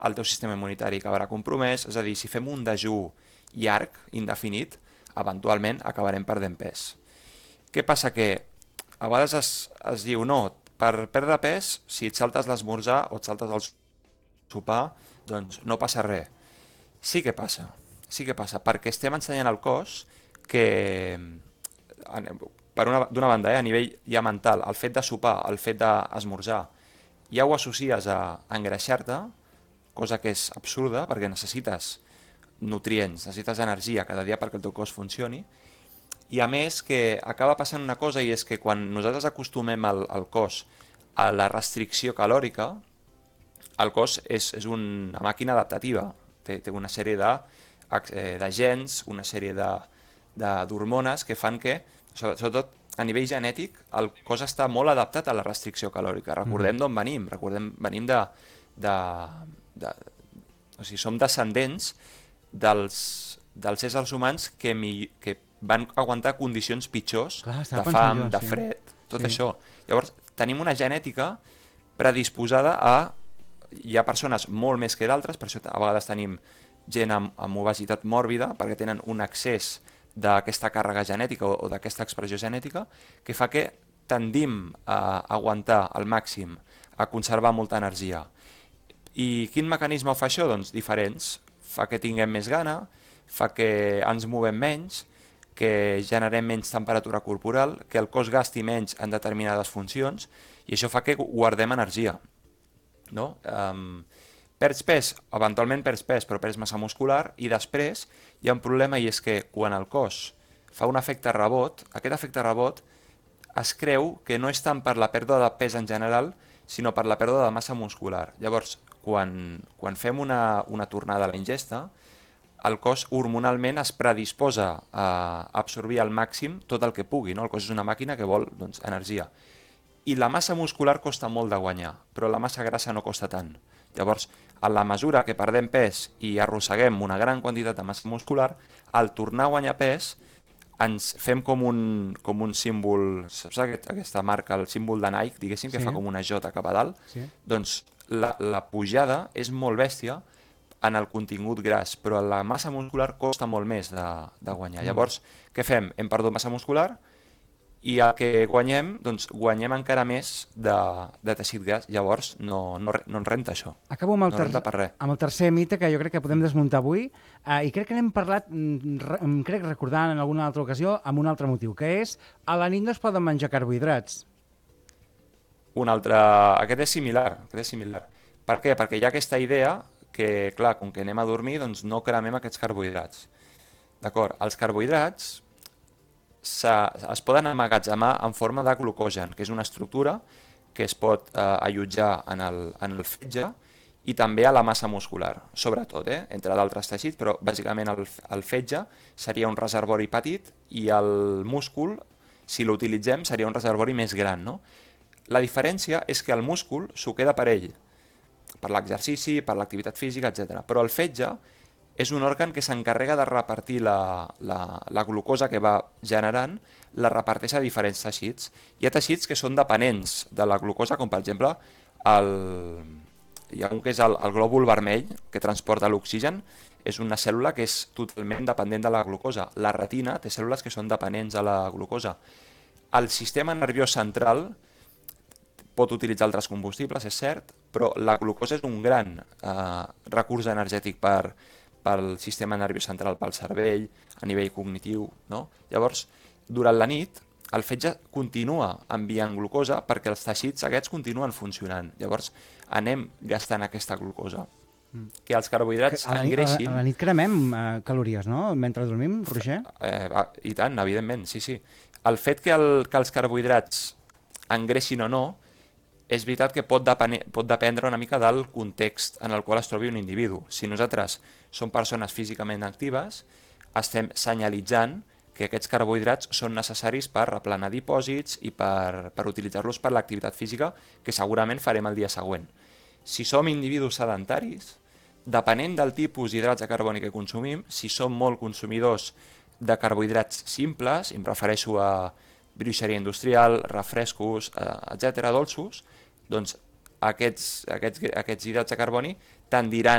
el teu sistema immunitari acabarà compromès, és a dir, si fem un dejú llarg, indefinit, eventualment acabarem perdent pes. Què passa? Que a vegades es diu, no, per perdre pes, si et saltes l'esmorzar o et saltes el sopar, doncs no passa res. Sí que passa, perquè estem ensenyant al cos que, d'una banda, a nivell ja mental, el fet de sopar, el fet d'esmorzar, ja ho associes a engreixar-te, cosa que és absurda perquè necessites nutrients, necessites energia cada dia perquè el teu cos funcioni, i a més que acaba passant una cosa, i és que quan nosaltres acostumem el cos a la restricció calòrica, el cos és una màquina adaptativa, té una sèrie de gens, una sèrie d'hormones que fan que, sobretot a nivell genètic, el cos està molt adaptat a la restricció calòrica. Recordem d'on venim, venim de, o sigui, som descendents dels éssers humans que van aguantar condicions pitjors, de fam, de fred, tot això. Llavors, tenim una genètica predisposada a... Hi ha persones molt més que d'altres, per això a vegades tenim gent amb obesitat mòrbida, perquè tenen un excés d'aquesta càrrega genètica o d'aquesta expressió genètica, que fa que tendim a aguantar al màxim, a conservar molta energia. I quin mecanisme ho fa això? Doncs diferents. Fa que tinguem més gana, fa que ens movem menys, que generem menys temperatura corporal, que el cos gasti menys en determinades funcions, i això fa que guardem energia. No? Perds pes, eventualment perds pes, però perds massa muscular, i després hi ha un problema, i és que quan el cos fa un efecte rebot, aquest efecte rebot es creu que no és tant per la pèrdua de pes en general, sinó per la pèrdua de massa muscular. Llavors, quan fem una tornada a la ingesta, el cos hormonalment es predisposa a absorbir al màxim tot el que pugui, no? El cos és una màquina que vol, doncs, energia. I la massa muscular costa molt de guanyar, però la massa grassa no costa tant. Llavors, a la mesura que perdem pes i arrosseguem una gran quantitat de massa muscular, al tornar a guanyar pes, ens fem com un símbol, saps aquesta marca, el símbol de Nike, diguéssim, que fa com una J cap a dalt? Doncs la pujada és molt bèstia en el contingut gras, però la massa muscular costa molt més de guanyar. Llavors, què fem? Hem perdut massa muscular, i el que guanyem, doncs guanyem encara més de teixit gras. Llavors no ens renta això. Acabo amb no renta per res. Amb el tercer mite que jo crec que podem desmuntar avui, i crec que n'hem parlat, crec recordar en alguna altra ocasió, amb un altre motiu, que és a la nit no es poden menjar carbohidrats. Aquest és similar. Per què? Perquè hi ha aquesta idea que, clar, com que anem a dormir, doncs no cremem aquests carbohidrats. D'acord? Els carbohidrats es poden emmagatzemar en forma de glucogen, que és una estructura que es pot allotjar en el fetge i també a la massa muscular, sobretot, entre d'altres teixits, però bàsicament el fetge seria un reservori petit i el múscul, si l'utilitzem, seria un reservori més gran, no? La diferència és que el múscul s'ho queda per ell, per l'exercici, per l'activitat física, etc. Però el fetge és un òrgan que s'encarrega de repartir la glucosa que va generant, la reparteix a diferents teixits. Hi ha teixits que són dependents de la glucosa, com per exemple hi ha un que és el glòbul vermell, que transporta l'oxigen, és una cèl·lula que és totalment dependent de la glucosa. La retina té cèl·lules que són dependents de la glucosa. El sistema nerviós central pot utilitzar altres combustibles, és cert, però la glucosa és un gran recurs energètic pel sistema nerviós central, pel cervell, a nivell cognitiu, no? Llavors, durant la nit, el fetge continua enviant glucosa perquè els teixits aquests continuen funcionant. Llavors, anem gastant aquesta glucosa. Que els carbohidrats engreixin... A la nit cremem calories, no?, mentre dormim, Roger? I tant, evidentment, sí. El fet que els carbohidrats engreixin o no, és veritat que pot dependre una mica del context en el qual es trobi un individu. Si nosaltres som persones físicament actives, estem senyalitzant que aquests carbohidrats són necessaris per replanar dipòsits i per utilitzar-los per l'activitat física que segurament farem el dia següent. Si som individus sedentaris, depenent del tipus d'hidrats de carboni que consumim, si som molt consumidors de carbohidrats simples, em refereixo a bruixeria industrial, refrescos, etc., dolços, doncs aquests hidrats de carboni tendiran